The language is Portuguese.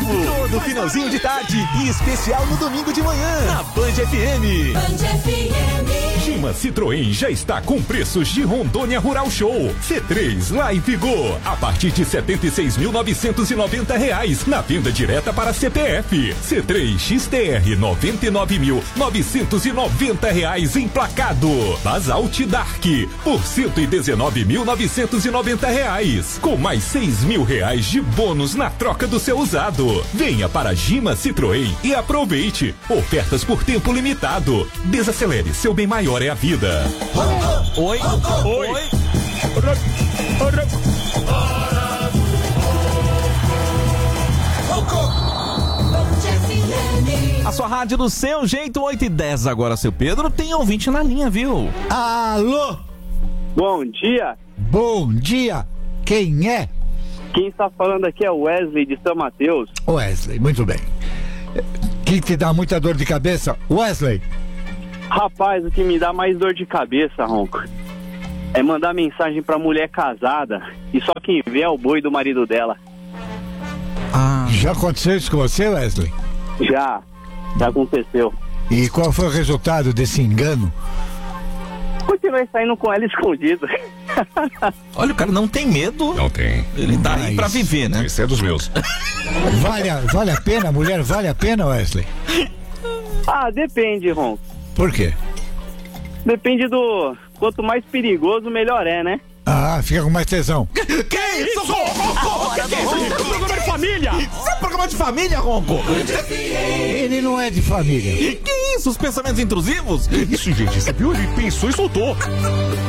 Todo finalzinho de tarde e especial no domingo de manhã. Na Band FM. Band FM. Gima Citroën já está com preços de Rondônia Rural Show. C3 Live Go a partir de R$79.990 na venda direta para CPF. C3 XTR R$99.990 emplacado. Basalt Dark por R$119.990 com mais R$6.000 de bônus na troca do seu usado. Venha para Gima Citroën e aproveite. Ofertas por tempo limitado. Desacelere, seu bem maior é a vida. Oi. Oi. A sua rádio do seu jeito, 8h10 agora, seu Pedro. Tem ouvinte na linha, viu? Alô? Bom dia. Bom dia. Quem é? Quem está falando aqui é o Wesley de São Mateus. Wesley, muito bem. Que te dá muita dor de cabeça? Wesley? Rapaz, o que me dá mais dor de cabeça, Ronco, é mandar mensagem pra mulher casada e só quem vê é o boi do marido dela. Já aconteceu isso com você, Wesley? Já aconteceu. E qual foi o resultado desse engano? Continuei saindo com ela escondido. Olha, o cara não tem medo. Não tem. Ele tá aí pra viver, né? Esse é dos meus. Vale a pena, mulher? Vale a pena, Wesley? Ah, depende, Ronco. Por quê? Depende do... Quanto mais perigoso, melhor é, né? Ah, fica com mais tesão. Que isso, Ronco? Que é isso? Programa de família! Isso é programa de família, Ronco? Ele não é de família. Que isso? Os pensamentos intrusivos? Isso, gente, você viu? Ele pensou e soltou.